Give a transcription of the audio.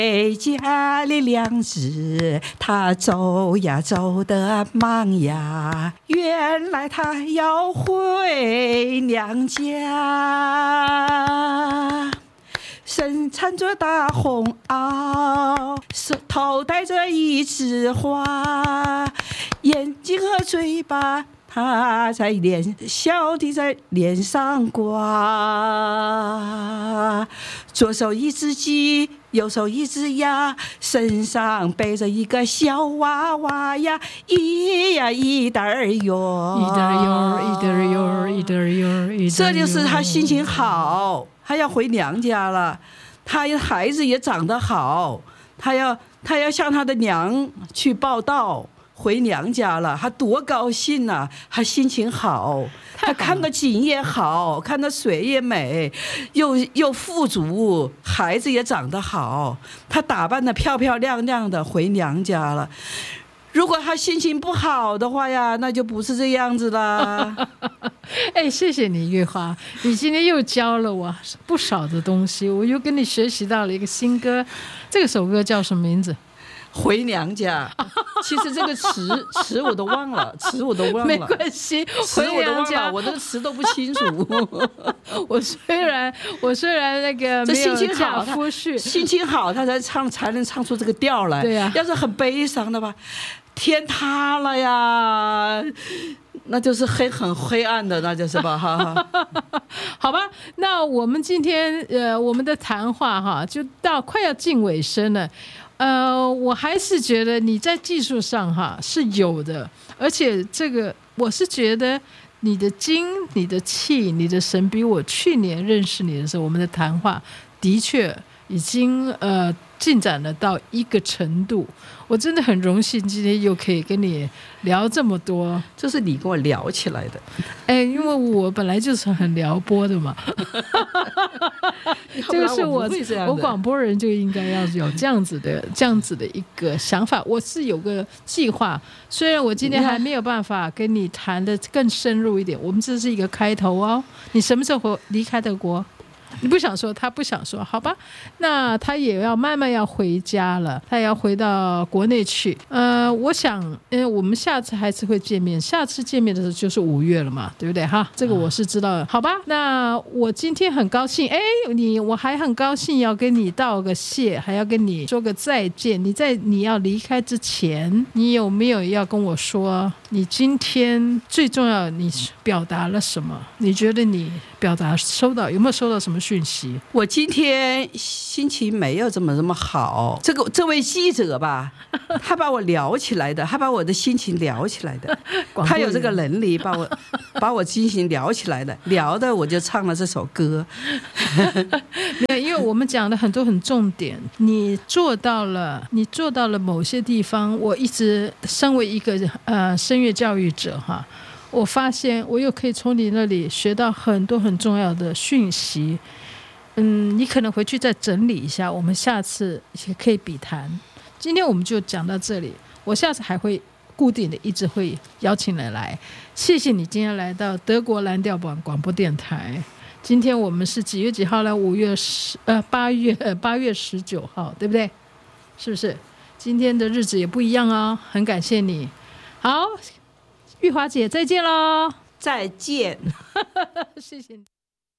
回家的娘子，她走呀走得忙呀，原来她要回娘家。身穿着大红袄，手头戴着一枝花，眼睛和嘴巴他在笑地在脸上挂，左手一只鸡，右手一只鸭，身上背着一个小娃娃呀，咿呀一嘚儿哟， 一嘚儿哟，一嘚儿哟，一嘚儿哟，一嘚儿哟。 这就是他心情好，他要回娘家了，他孩子也长得好，他要向他的娘去报道。回娘家了，他多高兴啊，他心情好，他看个景也好，看的水也美，又富足，孩子也长得好，他打扮得漂漂亮亮的回娘家了。如果他心情不好的话呀，那就不是这样子啦。 哎，谢谢你月花，你今天又教了我不少的东西，我又跟你学习到了一个新歌。这首歌叫什么名字？ 回娘家。其实这个词我都忘了， 没关系， 词我都忘了，我这个词都不清楚。 我虽然那个没有嫁夫婿， 心情好他才能唱出这个调来。 对呀， 要是很悲伤的吧，天塌了呀，那就是很黑暗的，那就是吧哈。 好吧，那我们今天我们的谈话哈，就到快要近尾声了。我还是觉得你在技术上哈是有的，而且这个我是觉得你的精、你的气、你的神，比我去年认识你的时候，我们的谈话的确已经进展了到一个程度。我真的很荣幸今天又可以跟你聊这么多， 这是你跟我聊起来的。 哎，因为我本来就是很撩拨的嘛。这个是我广播人就应该要有这样子的一个想法。我是有个计划，虽然我今天还没有办法跟你谈的更深入一点，我们这是一个开头哦。你什么时候离开德国？你不想说，他不想说，好吧？那他也要慢慢要回家了，他也要回到国内去。我想，我们下次还是会见面，下次见面的时候就是5月了嘛，对不对哈？这个我是知道的，好吧？那我今天很高兴，我还很高兴要跟你道个谢，还要跟你说个再见。你要离开之前，你有没有要跟我说，你今天最重要你表达了什么？你觉得你表达有没有收到什么讯息？ 我今天心情没有这么好。这位记者吧，他把我聊起来的，他把我的心情聊起来的，他有这个能力把我心情聊起来的，聊的我就唱了这首歌。 没有，因为我们讲了很多很重点，你做到了某些地方。我一直身为一个声乐教育者哈。我发现我又可以从你那里学到很多很重要的讯息。你可能回去再整理一下，我们下次也可以笔谈。今天我们就讲到这里，我下次还会固定的一直会邀请人来。谢谢你今天来到德国蓝调广播电台。今天我们是几月几号呢？8月19号，对不对？是不是？今天的日子也不一样哦，很感谢你。好。玉华姐，再见喽！ 再见， 谢谢你。